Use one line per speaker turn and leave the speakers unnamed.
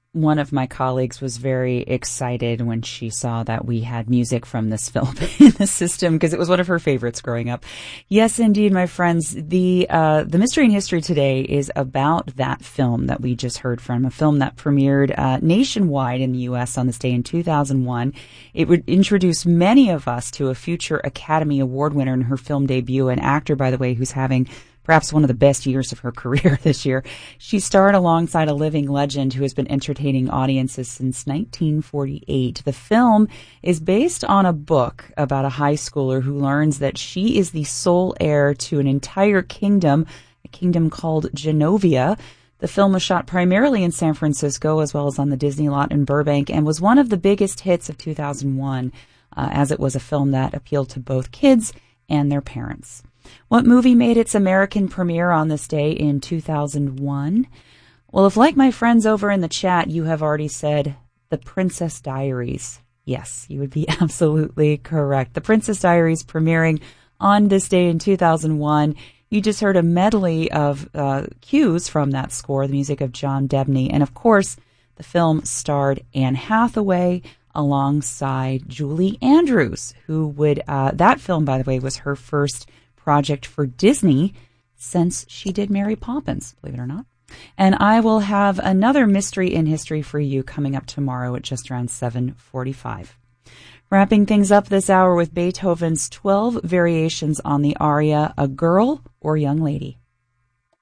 one of my colleagues was very excited when she saw that we had music from this film in the system because it was one of her favorites growing up. Yes, indeed, my friends. The Mystery in History today is about that film that we just heard from, a film that premiered nationwide in the U.S. on this day in 2001. It would introduce many of us to a future Academy Award winner in her film debut, an actor, by the way, who's having perhaps one of the best years of her career this year. She starred alongside a living legend who has been entertaining audiences since 1948. The film is based on a book about a high schooler who learns that she is the sole heir to an entire kingdom, a kingdom called Genovia. The film was shot primarily in San Francisco as well as on the Disney lot in Burbank and was one of the biggest hits of 2001, as it was a film that appealed to both kids and their parents. What movie made its American premiere on this day in 2001? Well, if like my friends over in the chat, you have already said The Princess Diaries. Yes, you would be absolutely correct. The Princess Diaries premiering on this day in 2001. You just heard a medley of cues from that score, the music of John Debney. And of course, the film starred Anne Hathaway alongside Julie Andrews, who would, that film, by the way, was her first project for Disney since she did Mary Poppins, believe it or not. And I will have another Mystery in History for you coming up tomorrow at just around 7:45. Wrapping things up this hour with Beethoven's 12 variations on the aria, A Girl or Young Lady.